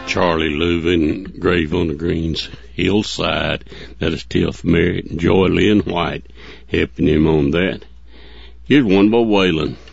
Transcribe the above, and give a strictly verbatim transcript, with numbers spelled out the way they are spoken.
Charlie Louvin, Grave on the Green's Hillside. That is Tiff Merritt and Joy Lynn White helping him on that. Here's one by Waylon.